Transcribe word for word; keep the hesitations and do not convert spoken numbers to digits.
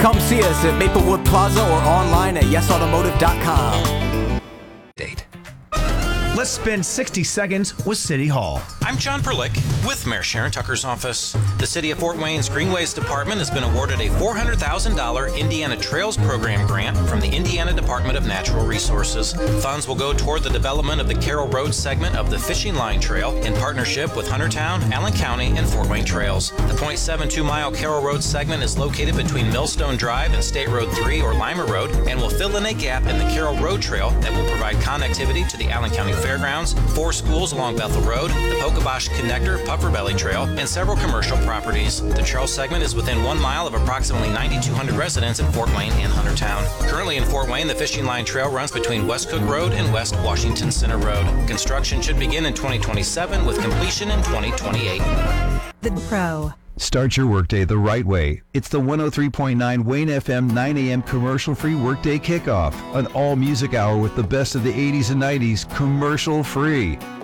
Come see us at Maplewood Plaza or online at yes automotive dot com. Date. Let's spend sixty seconds with City Hall. I'm John Perlick with Mayor Sharon Tucker's office. The City of Fort Wayne's Greenways Department has been awarded a four hundred thousand dollars Indiana Trails Program grant from the Indiana Department of Natural Resources. Funds will go toward the development of the Carroll Road segment of the Fishing Line Trail in partnership with Huntertown, Allen County, and Fort Wayne Trails. The point seven two mile Carroll Road segment is located between Millstone Drive and State Road three or Lima Road and will fill in a gap in the Carroll Road Trail that will provide connectivity to the Allen County Fairgrounds, four schools along Bethel Road, the Pocobosh Connector, Puffer Belly Trail, and several commercial properties. The trail segment is within one mile of approximately nine thousand two hundred residents in Fort Wayne and Huntertown. Currently in Fort Wayne, the Fishing Line Trail runs between West Cook Road and West Washington Center Road. Construction should begin in twenty twenty-seven with completion in twenty twenty-eight. The Pro. Start your workday the right way. It's the one oh three point nine Wayne F M nine a.m. commercial-free workday kickoff. An all-music hour with the best of the eighties and nineties, commercial-free.